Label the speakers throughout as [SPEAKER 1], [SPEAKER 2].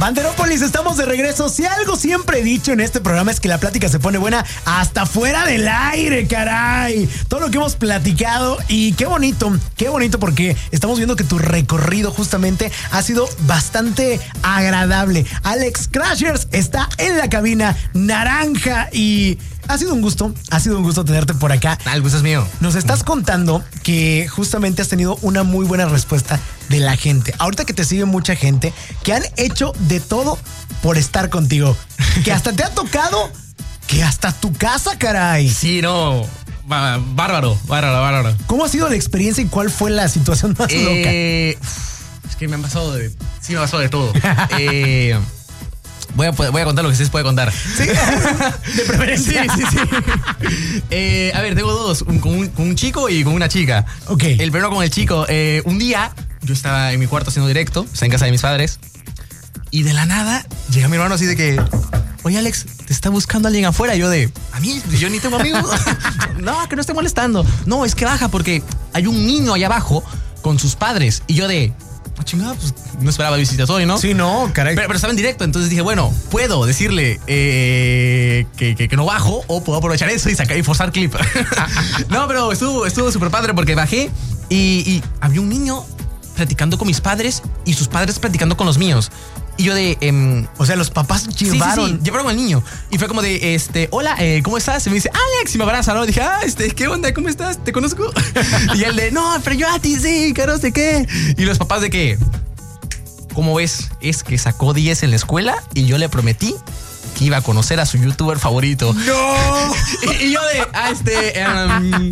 [SPEAKER 1] Banderópolis, estamos de regreso. Si algo siempre he dicho en este programa es que la plática se pone buena hasta fuera del aire, caray. Todo lo que hemos platicado y qué bonito porque estamos viendo que tu recorrido justamente ha sido bastante agradable. Alex Crashers está en la cabina naranja y ha sido un gusto tenerte por acá.
[SPEAKER 2] El gusto es mío.
[SPEAKER 1] Nos estás contando que justamente has tenido una muy buena respuesta de la gente. Ahorita que te sigue mucha gente que han hecho de todo por estar contigo. Que hasta te ha tocado que hasta tu casa, caray.
[SPEAKER 2] Sí, no. Bárbaro.
[SPEAKER 1] ¿Cómo ha sido la experiencia y cuál fue la situación más loca?
[SPEAKER 2] Es que me ha pasado de todo. Voy a contar lo que sí se puede contar.
[SPEAKER 1] ¿Sí? De preferencia.
[SPEAKER 2] Sí. A ver, tengo dos, con un chico y con una chica.
[SPEAKER 1] Ok.
[SPEAKER 2] El primero con el chico. Un día yo estaba en mi cuarto haciendo directo, estaba en casa de mis padres, y de la nada llega mi hermano así de que: oye, Alex, te está buscando alguien afuera. Y yo de: ¿a mí? Yo ni tengo amigos. No, que no esté molestando. No, es que baja porque hay un niño allá abajo con sus padres. Y yo de: chingada, pues no esperaba visitatorio, ¿no?
[SPEAKER 1] Sí, no, caray.
[SPEAKER 2] Pero estaba en directo, entonces dije, bueno, puedo decirle que no bajo, o puedo aprovechar eso y sacar y forzar clip. No, pero estuvo súper padre porque bajé y había un niño platicando con mis padres y sus padres platicando con los míos. Y yo de...
[SPEAKER 1] o sea, los papás llevaron...
[SPEAKER 2] Sí, llevaron al niño. Y fue como de, hola, ¿cómo estás? Y me dice, Alex, y me abraza, ¿no? Y dije, ¿qué onda? ¿Cómo estás? ¿Te conozco? Y él de, no, pero yo a ti sí, que no sé qué. Y los papás de que, ¿cómo ves? Es que sacó 10 en la escuela y yo le prometí que iba a conocer a su youtuber favorito.
[SPEAKER 1] ¡No!
[SPEAKER 2] Y yo de,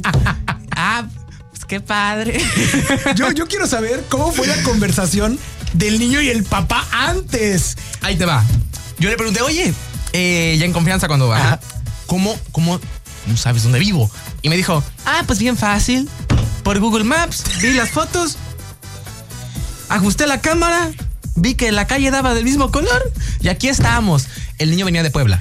[SPEAKER 2] pues qué padre.
[SPEAKER 1] Yo quiero saber cómo fue la conversación del niño y el papá antes.
[SPEAKER 2] Ahí te va. Yo le pregunté, oye, ya en confianza cuando va, ¿cómo sabes dónde vivo? Y me dijo, pues bien fácil. Por Google Maps, vi las fotos, ajusté la cámara, vi que la calle daba del mismo color y aquí estábamos. El niño venía de Puebla.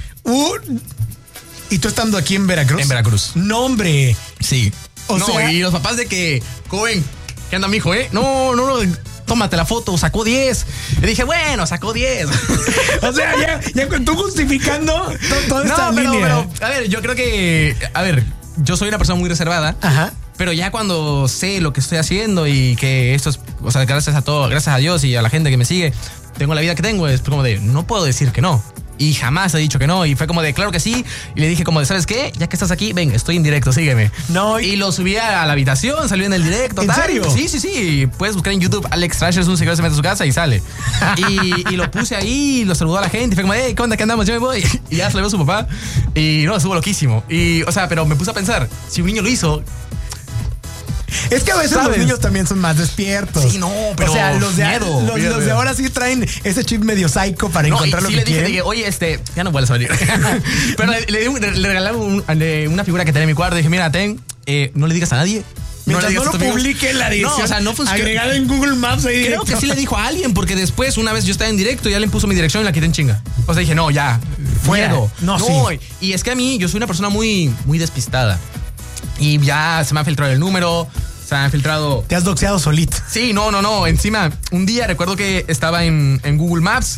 [SPEAKER 1] ¿Y tú estando aquí en Veracruz?
[SPEAKER 2] En Veracruz.
[SPEAKER 1] No, hombre.
[SPEAKER 2] Sí.
[SPEAKER 1] O sea,
[SPEAKER 2] y los papás de que, joven, ¿qué anda, mijo, No, tómate la foto, sacó 10. Le dije, bueno, sacó 10.
[SPEAKER 1] O sea, ya tú justificando toda esta línea.
[SPEAKER 2] Pero, a ver, yo creo que, yo soy una persona muy reservada.
[SPEAKER 1] Ajá.
[SPEAKER 2] Pero ya cuando sé lo que estoy haciendo y que esto es, o sea, gracias a Dios y a la gente que me sigue, tengo la vida que tengo, es como de, no puedo decir que no. Y jamás he dicho que no. Y fue como de, claro que sí. Y le dije como de, ¿sabes qué? Ya que estás aquí, ven, estoy en directo, sígueme.
[SPEAKER 1] No.
[SPEAKER 2] Y lo subí a la habitación, salió en el directo.
[SPEAKER 1] ¿En serio?
[SPEAKER 2] Sí. Puedes buscar en YouTube Alex Crashers, un seguidor se mete a su casa y sale. Y lo puse ahí, lo saludó a la gente. Y fue como, ¿qué onda? ¿Qué andamos? Yo me voy. Y ya se le vio a su papá. Y no, estuvo loquísimo. Y, o sea, pero me puse a pensar, si un niño lo hizo...
[SPEAKER 1] Es que a veces los niños también son más despiertos.
[SPEAKER 2] Sí, no, pero
[SPEAKER 1] o sea, los de ahora sí traen ese chip medio psycho para encontrar lo que quieren.
[SPEAKER 2] Le dije, oye, ya no vuelves a venir. Pero le regalaba una figura que tenía en mi cuarto. Dije, mira, no le digas a nadie.
[SPEAKER 1] Mientras no lo publique en la dirección.
[SPEAKER 2] No, o sea, no funciona.
[SPEAKER 1] Agregado en Google Maps ahí.
[SPEAKER 2] Creo que sí le dijo a alguien, porque después, una vez yo estaba en directo, ya le puso mi dirección y la quité en chinga. O sea, dije, no, ya.
[SPEAKER 1] Fuera.
[SPEAKER 2] Miedo.
[SPEAKER 1] No, sí.
[SPEAKER 2] Y es que a mí, yo soy una persona muy, muy despistada. Y ya se me ha filtrado el número. Se han filtrado.
[SPEAKER 1] Te has doxeado solito.
[SPEAKER 2] Sí, no. Encima, un día recuerdo que estaba en Google Maps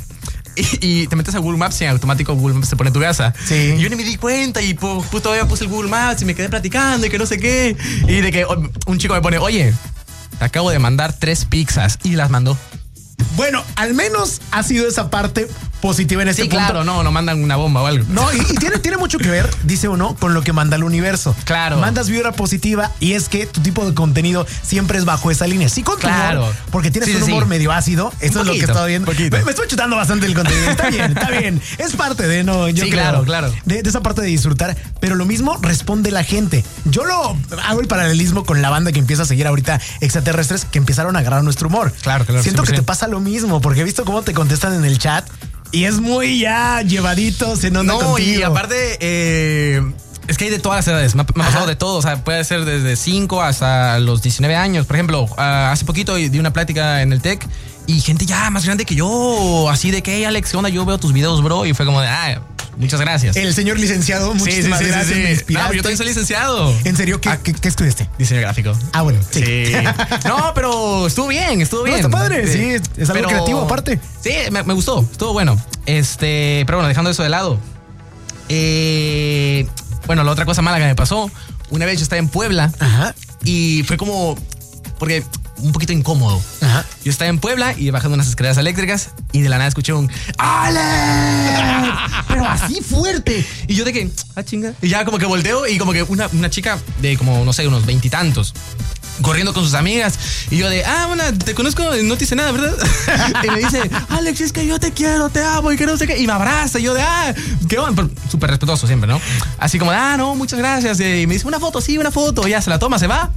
[SPEAKER 2] y te metes a Google Maps y en automático Google Maps te pone tu casa.
[SPEAKER 1] Sí.
[SPEAKER 2] Y yo ni me di cuenta y pues todavía puse el Google Maps y me quedé platicando y que no sé qué. Y de que un chico me pone, oye, te acabo de mandar 3 pizzas y las mandó.
[SPEAKER 1] Bueno, al menos ha sido esa parte positiva en este punto.
[SPEAKER 2] Sí, claro, no mandan una bomba o algo.
[SPEAKER 1] No, y tiene mucho que ver, dice uno, con lo que manda el universo.
[SPEAKER 2] Claro.
[SPEAKER 1] Mandas vibra positiva y es que tu tipo de contenido siempre es bajo esa línea. Sí, con tu humor, porque tienes un humor medio ácido. Esto es lo que he estado viendo. Me estoy chutando bastante el contenido. Está bien. Es parte de, no, yo creo.
[SPEAKER 2] Claro.
[SPEAKER 1] De esa parte de disfrutar. Pero lo mismo responde la gente. Yo lo hago el paralelismo con la banda que empieza a seguir ahorita, Extraterrestres, que empezaron a agarrar nuestro humor.
[SPEAKER 2] Claro.
[SPEAKER 1] Siento que te pasa lo mismo, porque he visto cómo te contestan en el chat. Y es muy ya llevaditos en onda contigo.
[SPEAKER 2] Y aparte, es que hay de todas las edades. Me ha pasado de todo. O sea, puede ser desde 5 hasta los 19 años. Por ejemplo, hace poquito di una plática en el TEC y gente ya más grande que yo, así de que, hey, Alex, ¿qué onda? Yo veo tus videos, bro. Y fue como de, Muchas gracias.
[SPEAKER 1] El señor licenciado, muchísimas gracias. Me inspiraste.
[SPEAKER 2] No, yo también soy licenciado.
[SPEAKER 1] ¿En serio? ¿Qué estudiaste?
[SPEAKER 2] Diseño gráfico.
[SPEAKER 1] Ah, bueno, sí.
[SPEAKER 2] No, pero estuvo bien.
[SPEAKER 1] No, está padre, sí. Es algo creativo aparte.
[SPEAKER 2] Sí, me gustó. Estuvo bueno. Pero bueno, dejando eso de lado. Bueno, la otra cosa mala que me pasó. Una vez yo estaba en Puebla.
[SPEAKER 1] Ajá.
[SPEAKER 2] Y fue como... Porque un poquito incómodo.
[SPEAKER 1] Ajá.
[SPEAKER 2] Yo estaba en Puebla y bajando unas escaleras eléctricas y de la nada escuché un ¡Ale! Pero así fuerte. Y yo de que, chinga. Y ya como que volteo y como que una chica de como, no sé, unos 20 y tantos. Corriendo con sus amigas. Y yo de, bueno, te conozco, no te hice nada, ¿verdad? Y me dice, Alex, es que yo te quiero, te amo y que no sé qué. Y me abraza. Y yo de, qué bueno. Súper respetuoso siempre, ¿no? Así como, no, muchas gracias. Y me dice, una foto, sí, una foto. Ya se la toma, se va.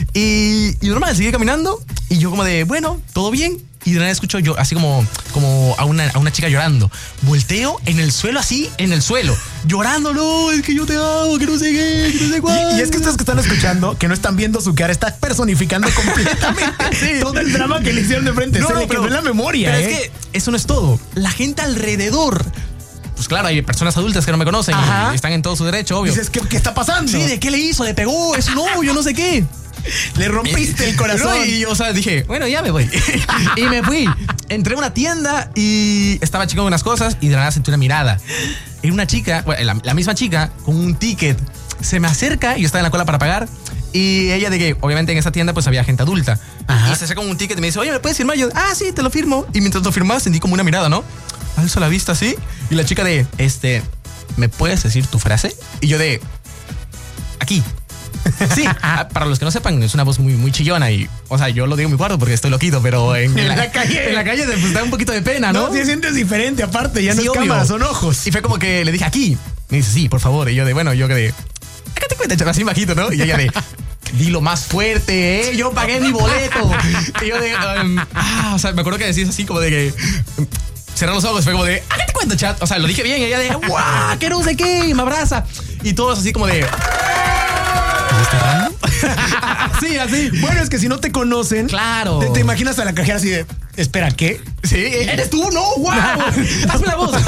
[SPEAKER 2] Y normal, sigue caminando. Y yo como de, bueno, todo bien. Y de nada escucho yo así como a una chica llorando. Volteo en el suelo, así, en el suelo. Llorando, no, es que yo te amo, que no sé qué, que no sé cuál.
[SPEAKER 1] Y es que ustedes que están escuchando, que no están viendo su cara, está personificando completamente todo el drama que le hicieron de frente.
[SPEAKER 2] No,
[SPEAKER 1] se le quedó en la memoria.
[SPEAKER 2] Pero es que eso no es todo. La gente alrededor. Pues claro, hay personas adultas que no me conocen. Y están en todo su derecho, obvio.
[SPEAKER 1] Dices, ¿qué está pasando?
[SPEAKER 2] Sí, ¿de qué le hizo? ¿Le pegó? ¿Es su novio? No sé qué.
[SPEAKER 1] Le rompiste el corazón.
[SPEAKER 2] No, y o sea, dije, bueno, ya me voy. Y me fui. Entré a una tienda y estaba checando unas cosas y de la nada sentí una mirada. Era una chica, bueno, la misma chica, con un ticket. Se me acerca y yo estaba en la cola para pagar. Y ella de que, obviamente en esa tienda pues había gente adulta. Ajá. Y se acerca con un ticket y me dice, oye, ¿me puedes firmar? Y yo, sí, te lo firmo. Y mientras lo firmaba sentí como una mirada, ¿no? Alzo la vista así. Y la chica de, ¿me puedes decir tu frase? Y yo de, aquí. Sí, para los que no sepan, es una voz muy, muy chillona y, o sea, yo lo digo en mi cuarto porque estoy loquito, pero en la calle pues, da un poquito de pena, ¿no?
[SPEAKER 1] No, te sientes diferente aparte, ya no es cámara, son ojos.
[SPEAKER 2] Y fue como que le dije, aquí. Me dice, sí, por favor. Y yo de, bueno, yo que de, ¿qué te cuenta, chaval? Así bajito, ¿no? Y ella de, dilo más fuerte, ¿eh? Yo pagué mi boleto. Y yo de, o sea, me acuerdo que decís así como de que... cerrar los ojos, fue como de, ¿qué te cuento, chat? O sea, lo dije bien, y ella de, ¡guau! ¡Que no sé qué! Y me abraza. Y todos así como de... Sí, así.
[SPEAKER 1] Bueno, es que si no te conocen,
[SPEAKER 2] claro.
[SPEAKER 1] Te imaginas a la cajera así de, espera, ¿qué?
[SPEAKER 2] Sí, ¿eres tú? No, wow. Hazme la voz.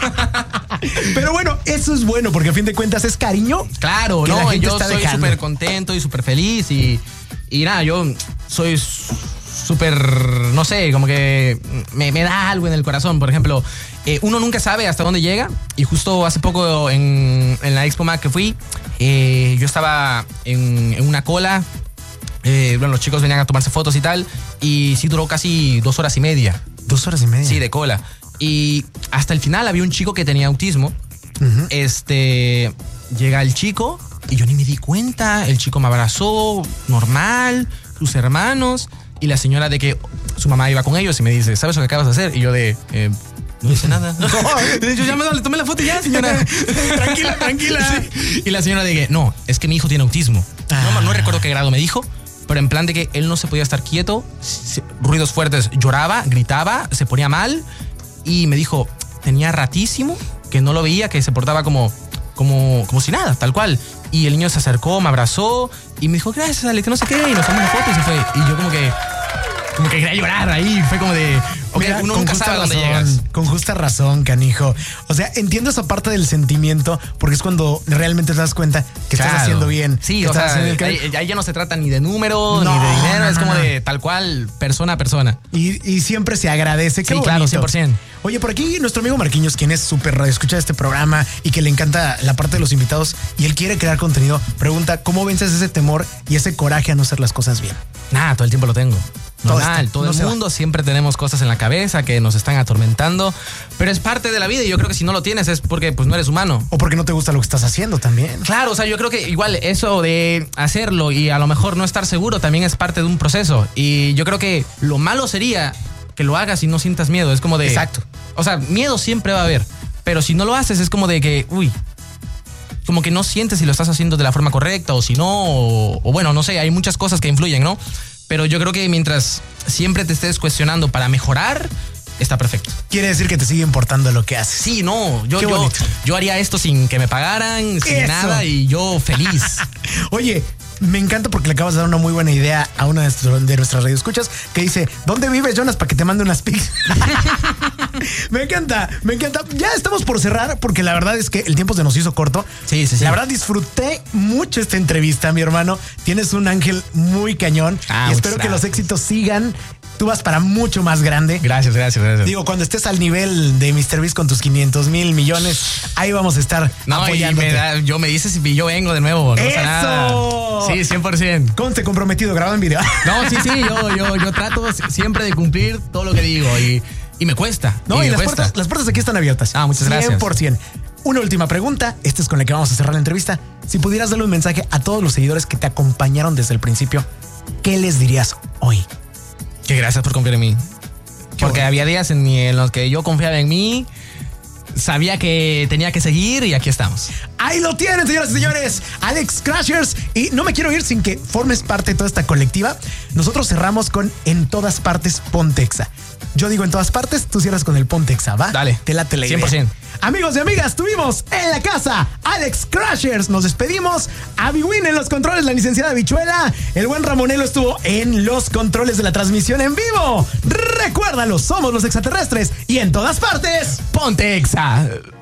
[SPEAKER 1] Pero bueno, eso es bueno porque a fin de cuentas es cariño.
[SPEAKER 2] Claro, no, yo estoy súper contento y súper feliz y nada, yo soy súper, no sé, como que me da algo en el corazón. Por ejemplo, uno nunca sabe hasta dónde llega. Y justo hace poco en la Expo Mac que fui, yo estaba en una cola. Bueno, los chicos venían a tomarse fotos y tal. Y sí duró casi 2 horas y media.
[SPEAKER 1] 2 horas y media.
[SPEAKER 2] Sí, de cola. Y hasta el final había un chico que tenía autismo. Uh-huh. Llega el chico y yo ni me di cuenta. El chico me abrazó, normal, sus hermanos. Y la señora de que su mamá iba con ellos y me dice, ¿sabes lo que acabas de hacer? Y yo de, no hice nada. Yo ya le tomé la foto y ya, señora.
[SPEAKER 1] Tranquila.
[SPEAKER 2] Sí. Y la señora de que, no, es que mi hijo tiene autismo. No recuerdo qué grado me dijo, pero en plan de que él no se podía estar quieto, ruidos fuertes, lloraba, gritaba, se ponía mal. Y me dijo, tenía ratísimo que no lo veía, que se portaba como si nada, tal cual. Y el niño se acercó, me abrazó y me dijo, gracias, Alex, que no sé qué. Y nos tomamos una foto y se fue. Y yo como que quería llorar ahí. Fue como de,
[SPEAKER 1] mira,
[SPEAKER 2] uno nunca sabe a dónde llegas.
[SPEAKER 1] Con justa razón, canijo. O sea, entiendo esa parte del sentimiento porque es cuando realmente te das cuenta que estás haciendo bien.
[SPEAKER 2] Sí, o sea, ahí ya no se trata ni de número, ni de dinero. Es como de tal cual, persona a persona.
[SPEAKER 1] Y siempre se agradece.
[SPEAKER 2] Sí, claro, 100%.
[SPEAKER 1] Oye, por aquí nuestro amigo Marquinhos, quien es súper radioescucha de este programa y que le encanta la parte de los invitados y él quiere crear contenido, pregunta, ¿cómo vences ese temor y ese coraje a no hacer las cosas bien?
[SPEAKER 2] Nada, todo el tiempo lo tengo. Normal, todo el mundo siempre tenemos cosas en la cabeza que nos están atormentando, pero es parte de la vida y yo creo que si no lo tienes es porque pues no eres humano.
[SPEAKER 1] O porque no te gusta lo que estás haciendo también.
[SPEAKER 2] Claro, o sea, yo creo que igual eso de hacerlo y a lo mejor no estar seguro también es parte de un proceso y yo creo que lo malo sería que lo hagas y no sientas miedo, es como de...
[SPEAKER 1] Exacto.
[SPEAKER 2] O sea, miedo siempre va a haber, pero si no lo haces es como de que, como que no sientes si lo estás haciendo de la forma correcta o si no, o bueno, no sé, hay muchas cosas que influyen, ¿no? Pero yo creo que mientras siempre te estés cuestionando para mejorar, está perfecto.
[SPEAKER 1] Quiere decir que te sigue importando lo que haces.
[SPEAKER 2] Sí, no, yo haría esto sin que me pagaran, sin nada y yo feliz.
[SPEAKER 1] Oye, me encanta porque le acabas de dar una muy buena idea a una de nuestras radioescuchas que dice, ¿dónde vives, Jonas? Para que te mande unas pics. Me encanta. Ya estamos por cerrar porque la verdad es que el tiempo se nos hizo corto.
[SPEAKER 2] Sí.
[SPEAKER 1] La verdad disfruté mucho esta entrevista, mi hermano. Tienes un ángel muy cañón y espero que los éxitos sigan. Tú vas para mucho más grande.
[SPEAKER 2] Gracias.
[SPEAKER 1] Digo, cuando estés al nivel de MrBeast con tus 500,000 millones, ahí vamos a estar apoyándote.
[SPEAKER 2] Yo me dices y yo vengo de nuevo. No pasa nada. Sí, 100%.
[SPEAKER 1] Conste comprometido, grabado en video.
[SPEAKER 2] No, sí, yo trato siempre de cumplir todo lo que digo y me cuesta.
[SPEAKER 1] No, y las puertas aquí están abiertas.
[SPEAKER 2] Muchas gracias.
[SPEAKER 1] 100%. Una última pregunta, esta es con la que vamos a cerrar la entrevista. Si pudieras darle un mensaje a todos los seguidores que te acompañaron desde el principio, ¿qué les dirías hoy?
[SPEAKER 2] Que gracias por confiar en mí. Porque había días en los que yo confiaba en mí, sabía que tenía que seguir y aquí estamos.
[SPEAKER 1] Ahí lo tienen, señoras y señores. Alex Crashers. Y no me quiero ir sin que formes parte de toda esta colectiva. Nosotros cerramos con En Todas Partes Pontexa. Yo digo en todas partes, tú cierras con el Pontexa, ¿va?
[SPEAKER 2] Dale.
[SPEAKER 1] Te late la idea.
[SPEAKER 2] 100%.
[SPEAKER 1] Amigos y amigas, tuvimos en la casa Alex Crashers. Nos despedimos. Abby Win en los controles, la licenciada Bichuela. El buen Ramonelo estuvo en los controles de la transmisión en vivo. Recuérdalo, somos los extraterrestres y en todas partes,
[SPEAKER 2] Pontexa.